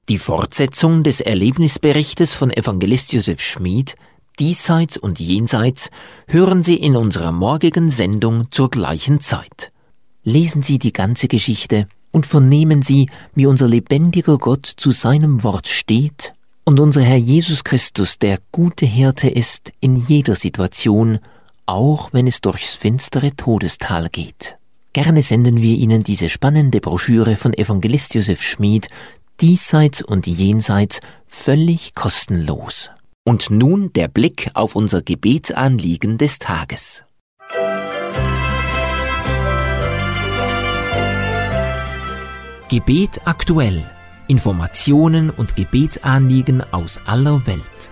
Die Fortsetzung des Erlebnisberichtes von Evangelist Josef Schmid, Diesseits und Jenseits, hören Sie in unserer morgigen Sendung zur gleichen Zeit. Lesen Sie die ganze Geschichte und vernehmen Sie, wie unser lebendiger Gott zu seinem Wort steht und unser Herr Jesus Christus der gute Hirte ist in jeder Situation, auch wenn es durchs finstere Todestal geht. Gerne senden wir Ihnen diese spannende Broschüre von Evangelist Josef Schmid, Diesseits und Jenseits, völlig kostenlos. Und nun der Blick auf unser Gebetsanliegen des Tages. Gebet aktuell. Informationen und Gebetsanliegen aus aller Welt.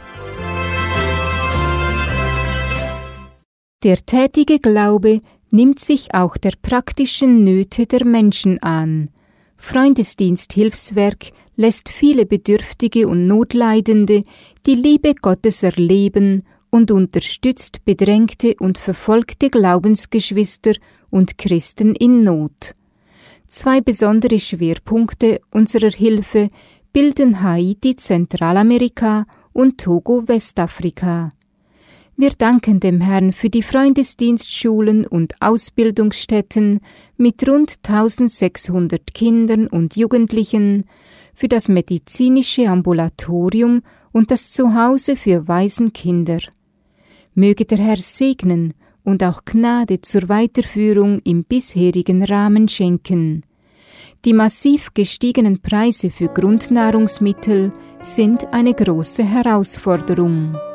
Der tätige Glaube nimmt sich auch der praktischen Nöte der Menschen an. Freundesdienst Hilfswerk lässt viele Bedürftige und Notleidende die Liebe Gottes erleben und unterstützt bedrängte und verfolgte Glaubensgeschwister und Christen in Not. 2 besondere Schwerpunkte unserer Hilfe bilden Haiti, Zentralamerika und Togo, Westafrika. Wir danken dem Herrn für die Freundesdienstschulen und Ausbildungsstätten mit rund 1600 Kindern und Jugendlichen, für das medizinische Ambulatorium und das Zuhause für Waisenkinder. Möge der Herr segnen und auch Gnade zur Weiterführung im bisherigen Rahmen schenken. Die massiv gestiegenen Preise für Grundnahrungsmittel sind eine große Herausforderung.